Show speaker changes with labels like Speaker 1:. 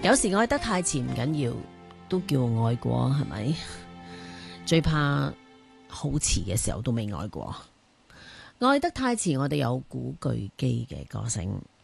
Speaker 1: 有時愛得太遲唔緊要，都叫我愛過，係咪？最怕好遲嘅時候都未愛過。愛得太遲，我哋有古巨基嘅歌聲。